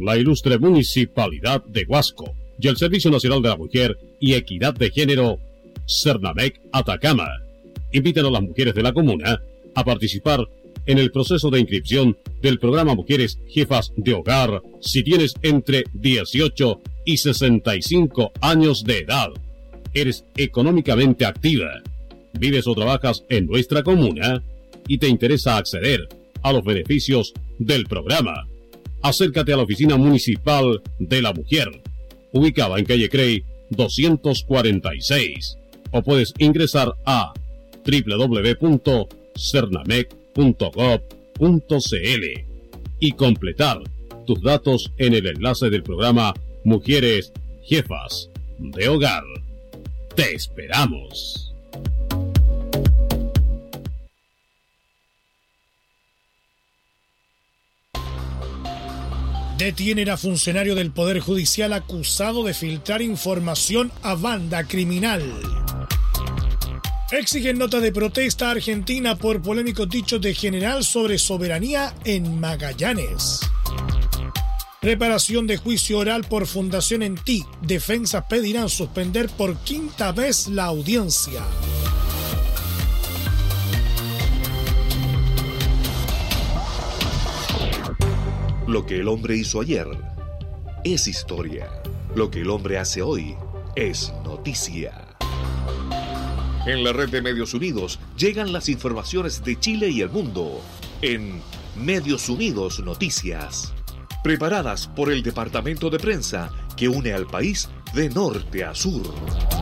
la ilustre Municipalidad de Huasco y el Servicio Nacional de la Mujer y Equidad de Género, Cernamec Atacama, invitan a las mujeres de la comuna a participar en el proceso de inscripción del programa Mujeres Jefas de Hogar si tienes entre 18 y 65 años de edad, eres económicamente activa, vives o trabajas en nuestra comuna y te interesa acceder a los beneficios del programa. Acércate a la Oficina Municipal de la Mujer, ubicada en calle Crey 246, o puedes ingresar a www.cernamec.gov.cl y completar tus datos en el enlace del programa Mujeres Jefas de Hogar. ¡Te esperamos! Detienen a funcionario del Poder Judicial acusado de filtrar información a banda criminal. Exigen nota de protesta a Argentina por polémicos dichos de general sobre soberanía en Magallanes. Preparación de juicio oral por Fundación En Ti. Defensas pedirán suspender por quinta vez la audiencia. Lo que el hombre hizo ayer es historia. Lo que el hombre hace hoy es noticia. En la red de Medios Unidos llegan las informaciones de Chile y el mundo en Medios Unidos Noticias, preparadas por el departamento de prensa que une al país de norte a sur.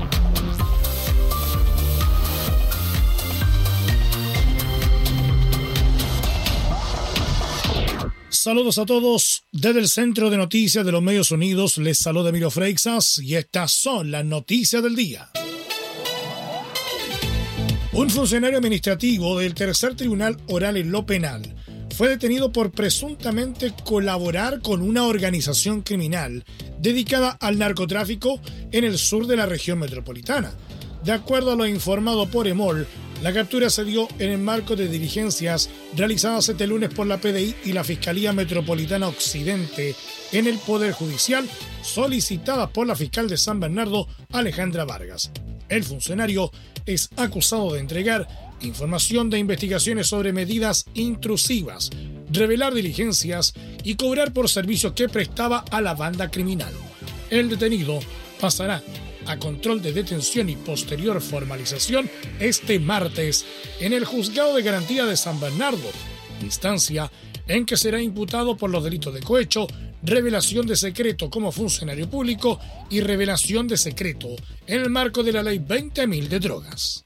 Saludos a todos. Desde el Centro de Noticias de los Medios Unidos les saluda Emilio Freixas y estas son las noticias del día. Un funcionario administrativo del Tercer Tribunal Oral en lo Penal fue detenido por presuntamente colaborar con una organización criminal dedicada al narcotráfico en el sur de la región metropolitana. De acuerdo a lo informado por EMOL, la captura se dio en el marco de diligencias realizadas este lunes por la PDI y la Fiscalía Metropolitana Occidente en el Poder Judicial, solicitadas por la fiscal de San Bernardo, Alejandra Vargas. El funcionario es acusado de entregar información de investigaciones sobre medidas intrusivas, revelar diligencias y cobrar por servicios que prestaba a la banda criminal. El detenido pasará a control de detención y posterior formalización este martes en el Juzgado de Garantía de San Bernardo, instancia en que será imputado por los delitos de cohecho, revelación de secreto como funcionario público y revelación de secreto en el marco de la Ley 20.000 de drogas.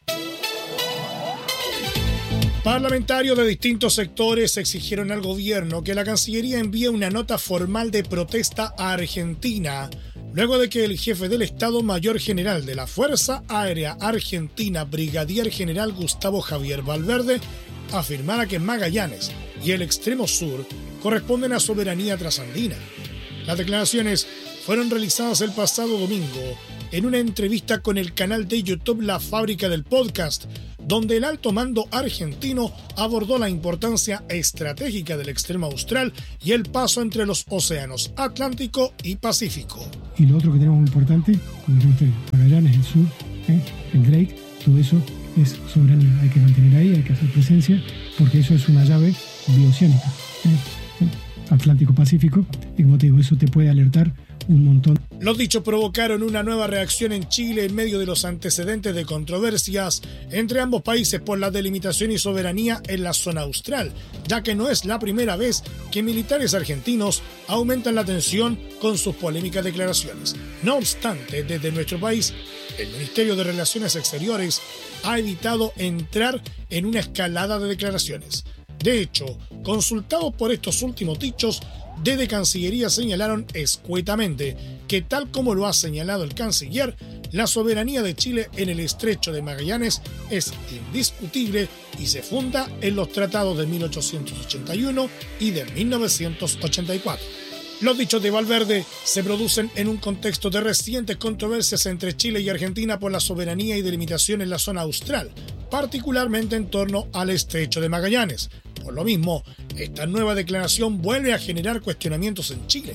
Parlamentarios de distintos sectores exigieron al gobierno que la Cancillería envíe una nota formal de protesta a Argentina, luego de que el jefe del Estado Mayor General de la Fuerza Aérea Argentina, Brigadier General Gustavo Javier Valverde, afirmara que Magallanes y el extremo sur corresponden a soberanía trasandina. Las declaraciones fueron realizadas el pasado domingo en una entrevista con el canal de YouTube La Fábrica del Podcast, donde el alto mando argentino abordó la importancia estratégica del extremo austral y el paso entre los océanos Atlántico y Pacífico. Y lo otro que tenemos muy importante, como dice usted, Magallanes, el sur, el Drake, todo eso es soberanía. Hay que mantener ahí, hay que hacer presencia, porque eso es una llave bioceánica, Atlántico-Pacífico, y como te digo, eso te puede alertar un montón. Los dichos provocaron una nueva reacción en Chile en medio de los antecedentes de controversias entre ambos países por la delimitación y soberanía en la zona austral, ya que no es la primera vez que militares argentinos aumentan la tensión con sus polémicas declaraciones. No obstante, desde nuestro país, el Ministerio de Relaciones Exteriores ha evitado entrar en una escalada de declaraciones. De hecho, consultados por estos últimos dichos, desde Cancillería señalaron escuetamente que, tal como lo ha señalado el canciller, la soberanía de Chile en el estrecho de Magallanes es indiscutible y se funda en los tratados de 1881 y de 1984. Los dichos de Valverde se producen en un contexto de recientes controversias entre Chile y Argentina por la soberanía y delimitación en la zona austral, particularmente en torno al estrecho de Magallanes. Por lo mismo, esta nueva declaración vuelve a generar cuestionamientos en Chile.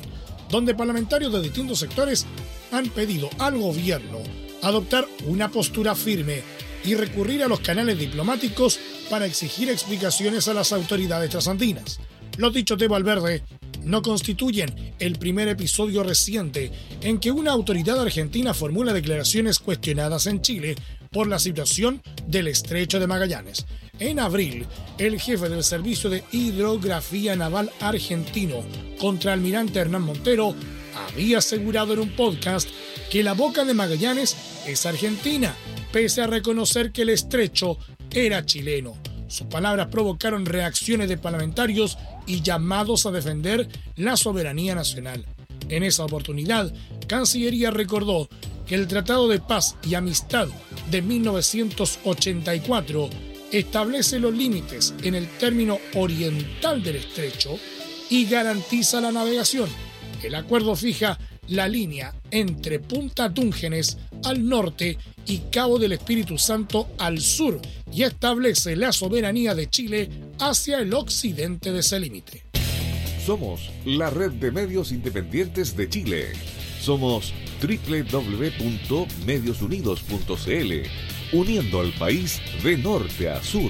donde parlamentarios de distintos sectores han pedido al gobierno adoptar una postura firme y recurrir a los canales diplomáticos para exigir explicaciones a las autoridades trasandinas. Los dichos de Valverde no constituyen el primer episodio reciente en que una autoridad argentina formula declaraciones cuestionadas en Chile por la situación del Estrecho de Magallanes. En abril, el jefe del Servicio de Hidrografía Naval argentino, contraalmirante Hernán Montero, había asegurado en un podcast que la boca de Magallanes es argentina, pese a reconocer que el estrecho era chileno. Sus palabras provocaron reacciones de parlamentarios y llamados a defender la soberanía nacional. En esa oportunidad, Cancillería recordó que el Tratado de Paz y Amistad de 1984 establece los límites en el término oriental del estrecho y garantiza la navegación. El acuerdo fija la línea entre Punta Túngenes al norte y Cabo del Espíritu Santo al sur y establece la soberanía de Chile hacia el occidente de ese límite. Somos la red de medios independientes de Chile. Somos www.mediosunidos.cl, uniendo al país de norte a sur.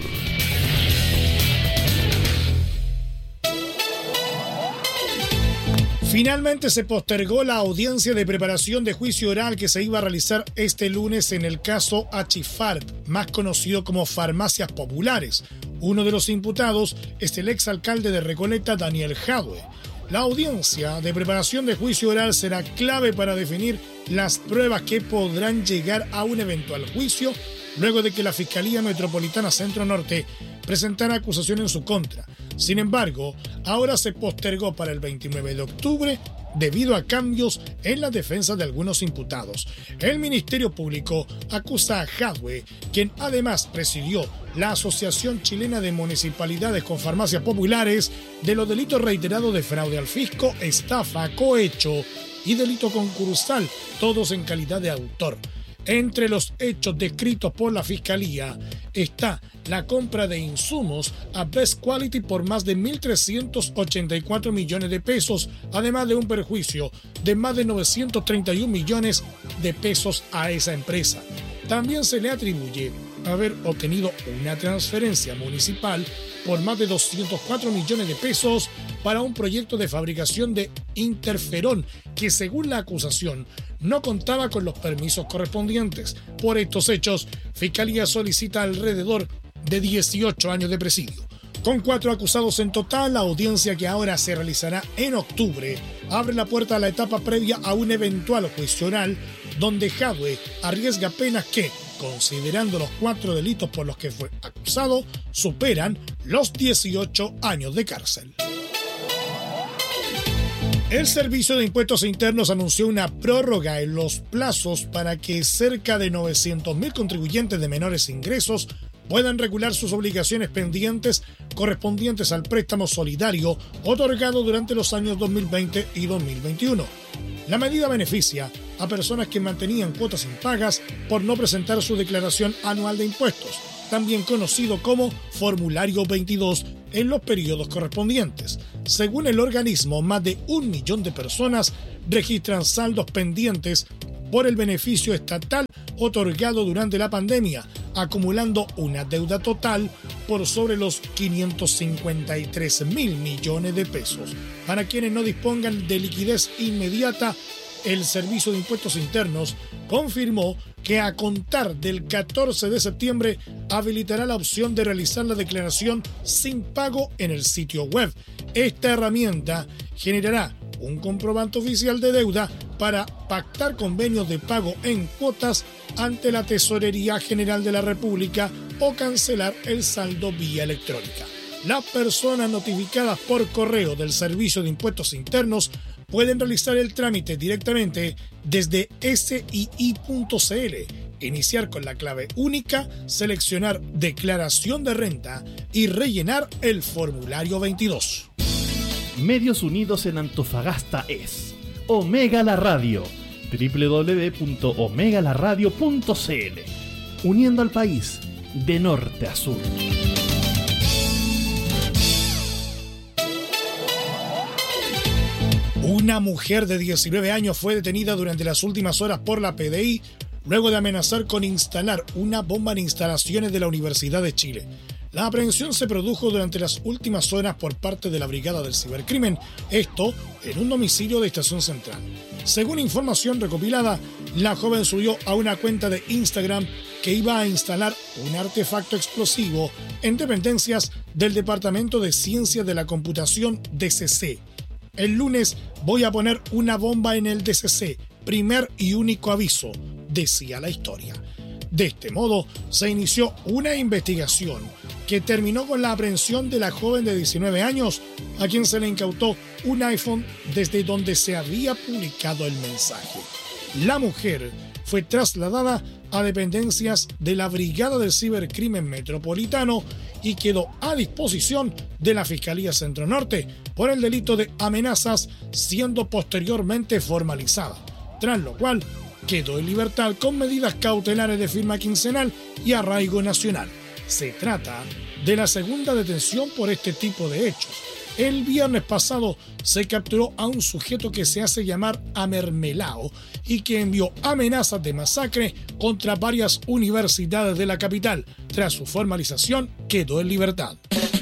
Finalmente se postergó la audiencia de preparación de juicio oral que se iba a realizar este lunes en el caso Achifarp, más conocido como Farmacias Populares. Uno de los imputados es el exalcalde de Recoleta, Daniel Jadwe. La audiencia de preparación de juicio oral será clave para definir las pruebas que podrán llegar a un eventual juicio luego de que la Fiscalía Metropolitana Centro Norte presentara acusación en su contra. Sin embargo, ahora se postergó para el 29 de octubre debido a cambios en la defensa de algunos imputados. El Ministerio Público acusa a Jadwe, quien además presidió la Asociación Chilena de Municipalidades con Farmacias Populares, de los delitos reiterados de fraude al fisco, estafa, cohecho y delito concursal, todos en calidad de autor. Entre los hechos descritos por la Fiscalía está la compra de insumos a Best Quality por más de 1.384 millones de pesos, además de un perjuicio de más de 931 millones de pesos a esa empresa. También se le atribuye haber obtenido una transferencia municipal por más de 204 millones de pesos para un proyecto de fabricación de interferón que, según la acusación, no contaba con los permisos correspondientes. Por estos hechos, Fiscalía solicita alrededor de 18 años de presidio. Con 4 acusados en total, la audiencia, que ahora se realizará en octubre, abre la puerta a la etapa previa a un eventual juicio oral, donde Jadwe arriesga penas que, considerando los 4 delitos por los que fue acusado, superan los 18 años de cárcel. El Servicio de Impuestos Internos anunció una prórroga en los plazos para que cerca de 900.000 contribuyentes de menores ingresos puedan regular sus obligaciones pendientes correspondientes al préstamo solidario otorgado durante los años 2020 y 2021. La medida beneficia a personas que mantenían cuotas impagas por no presentar su declaración anual de impuestos, también conocido como Formulario 22, en los periodos correspondientes. Según el organismo, más de 1 millón de personas registran saldos pendientes por el beneficio estatal otorgado durante la pandemia, acumulando una deuda total por sobre los 553.000 millones de pesos. Para quienes no dispongan de liquidez inmediata, el Servicio de Impuestos Internos confirmó que a contar del 14 de septiembre habilitará la opción de realizar la declaración sin pago en el sitio web. Esta herramienta generará un comprobante oficial de deuda para pactar convenios de pago en cuotas ante la Tesorería General de la República o cancelar el saldo vía electrónica. Las personas notificadas por correo del Servicio de Impuestos Internos pueden realizar el trámite directamente desde sii.cl, iniciar con la clave única, seleccionar declaración de renta y rellenar el formulario 22. Medios Unidos en Antofagasta es Omega la Radio, www.omegalaradio.cl, uniendo al país de norte a sur. Una mujer de 19 años fue detenida durante las últimas horas por la PDI luego de amenazar con instalar una bomba en instalaciones de la Universidad de Chile. La aprehensión se produjo durante las últimas horas por parte de la Brigada del Cibercrimen, esto en un domicilio de Estación Central. Según información recopilada, la joven subió a una cuenta de Instagram que iba a instalar un artefacto explosivo en dependencias del Departamento de Ciencias de la Computación DCC. El lunes voy a poner una bomba en el DCC, primer y único aviso, decía la historia. De este modo, se inició una investigación que terminó con la aprehensión de la joven de 19 años, a quien se le incautó un iPhone desde donde se había publicado el mensaje. La mujer fue trasladada a dependencias de la Brigada del Cibercrimen Metropolitano y quedó a disposición de la Fiscalía Centro Norte por el delito de amenazas, siendo posteriormente formalizada, tras lo cual quedó en libertad con medidas cautelares de firma quincenal y arraigo nacional. Se trata de la segunda detención por este tipo de hechos. El viernes pasado se capturó a un sujeto que se hace llamar Amermelao y que envió amenazas de masacre contra varias universidades de la capital. Tras su formalización, quedó en libertad.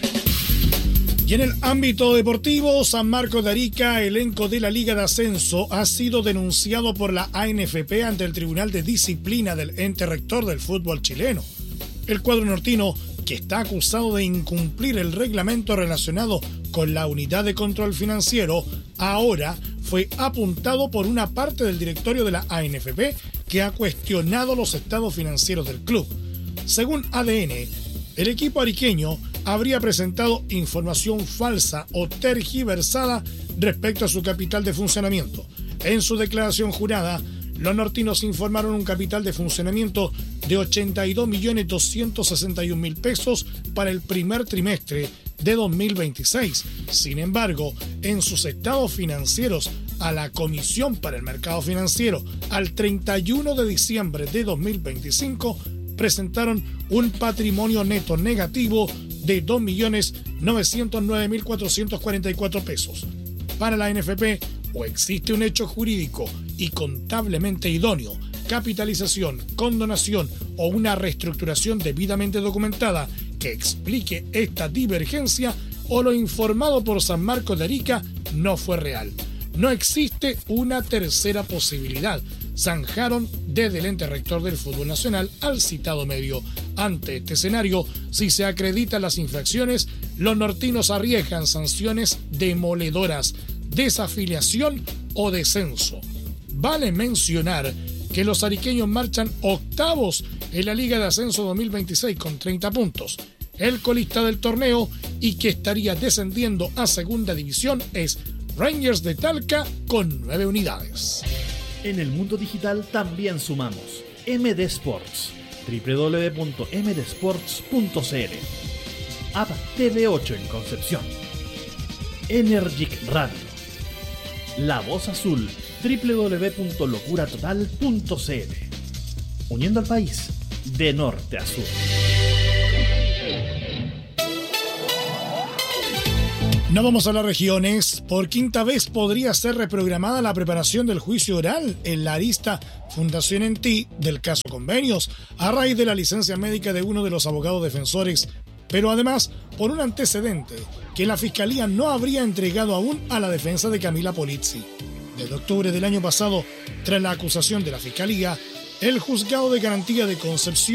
Y en el ámbito deportivo, San Marcos de Arica, elenco de la Liga de Ascenso, ha sido denunciado por la ANFP ante el Tribunal de Disciplina del ente rector del fútbol chileno. El cuadro nortino, que está acusado de incumplir el reglamento relacionado con la unidad de control financiero, ahora fue apuntado por una parte del directorio de la ANFP que ha cuestionado los estados financieros del club. Según ADN, el equipo ariqueño habría presentado información falsa o tergiversada respecto a su capital de funcionamiento. En su declaración jurada, los nortinos informaron un capital de funcionamiento de 82.261.000 pesos para el primer trimestre de 2026. Sin embargo, en sus estados financieros a la Comisión para el Mercado Financiero al 31 de diciembre de 2025 presentaron un patrimonio neto negativo de 2.909.444 pesos. Para la NFP, o existe un hecho jurídico y contablemente idóneo, capitalización, condonación o una reestructuración debidamente documentada que explique esta divergencia, o lo informado por San Marcos de Arica no fue real. No existe una tercera posibilidad, zanjaron desde el ente rector del fútbol nacional al citado medio. Ante este escenario, si se acreditan las infracciones, los nortinos arriesgan sanciones demoledoras, desafiliación o descenso. Vale mencionar que los ariqueños marchan octavos en la Liga de Ascenso 2026 con 30 puntos. El colista del torneo y que estaría descendiendo a segunda división es Rangers de Talca con 9 unidades. En el mundo digital también sumamos MD Sports, www.mdsports.cl, App TV8 en Concepción, Energic Radio, La Voz Azul, www.locuratotal.cl, uniendo al país de norte a sur. No vamos a las regiones. Por quinta vez podría ser reprogramada la preparación del juicio oral en la arista Fundación en Ti del caso Convenios, a raíz de la licencia médica de uno de los abogados defensores, pero además por un antecedente que la Fiscalía no habría entregado aún a la defensa de Camila Polizzi. Desde octubre del año pasado, tras la acusación de la Fiscalía, el Juzgado de Garantía de Concepción